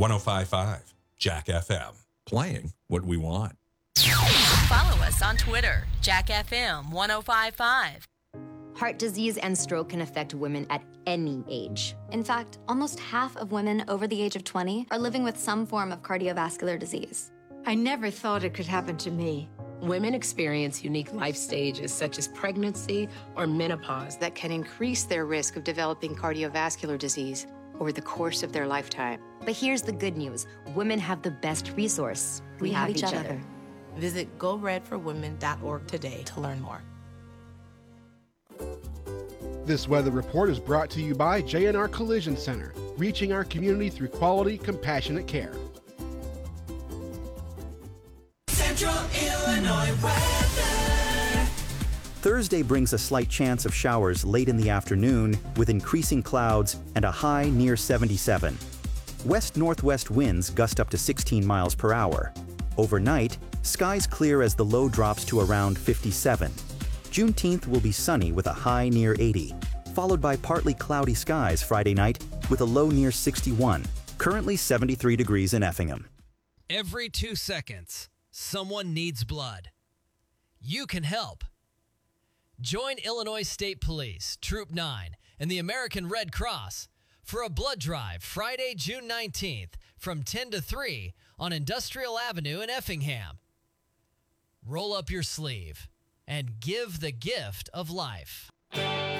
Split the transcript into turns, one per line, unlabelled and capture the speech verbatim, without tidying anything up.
one oh five point five Jack F M.
Playing what we want.
Follow us on Twitter, Jack F M one oh five point five.
Heart disease and stroke can affect women at any age.
In fact, almost half of women over the age of twenty are living with some form of cardiovascular disease.
I never thought it could happen to me.
Women experience unique life stages such as pregnancy or menopause
that can increase their risk of developing cardiovascular disease over the course of their lifetime.
But here's the good news. Women have the best resource.
We, we have, have each, each other. other.
Visit go red for women dot org today to learn more.
This weather report is brought to you by J and R Collision Center, reaching our community through quality, compassionate care.
Central Illinois weather.
Thursday brings a slight chance of showers late in the afternoon with increasing clouds and a high near seventy-seven. West-northwest winds gust up to sixteen miles per hour. Overnight, skies clear as the low drops to around fifty-seven. Juneteenth will be sunny with a high near eighty, followed by partly cloudy skies Friday night with a low near sixty-one. Currently seventy-three degrees in Effingham.
Every two seconds, someone needs blood. You can help. Join Illinois State Police, Troop nine, and the American Red Cross for a blood drive Friday, June nineteenth from ten to three on Industrial Avenue in Effingham. Roll up your sleeve and give the gift of life.